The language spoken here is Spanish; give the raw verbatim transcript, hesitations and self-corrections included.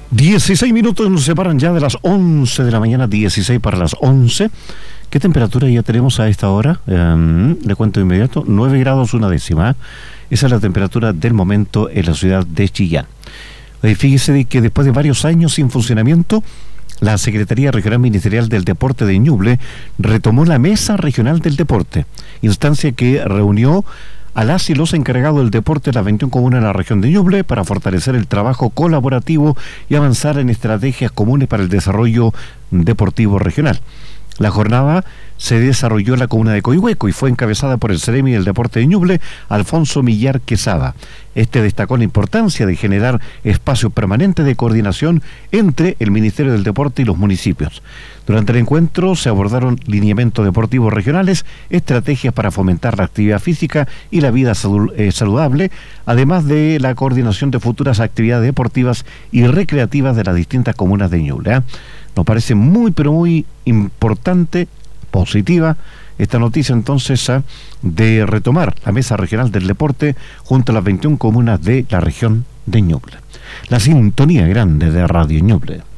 dieciséis minutos nos separan ya de las once de la mañana, dieciséis para las once. ¿Qué temperatura ya tenemos a esta hora? Um, le cuento de inmediato, nueve grados una décima. Esa es la temperatura del momento en la ciudad de Chillán. Eh, fíjese de que después de varios años sin funcionamiento, la Secretaría Regional Ministerial del Deporte de Ñuble retomó la Mesa Regional del Deporte, instancia que reunió a las y los encargados del deporte de las veintiuna comunas de la región de Ñuble para fortalecer el trabajo colaborativo y avanzar en estrategias comunes para el desarrollo deportivo regional. La jornada se desarrolló en la comuna de Coihueco y fue encabezada por el Ceremi del Deporte de Ñuble, Alfonso Millar Quesada. Este destacó la importancia de generar espacios permanentes de coordinación entre el Ministerio del Deporte y los municipios. Durante el encuentro se abordaron lineamientos deportivos regionales, estrategias para fomentar la actividad física y la vida saludable, además de la coordinación de futuras actividades deportivas y recreativas de las distintas comunas de Ñuble, ¿eh? Nos parece muy, pero muy importante, positiva, esta noticia entonces ¿eh? de retomar la Mesa Regional del Deporte junto a las veintiuna comunas de la región de Ñuble. La sintonía grande de Radio Ñuble.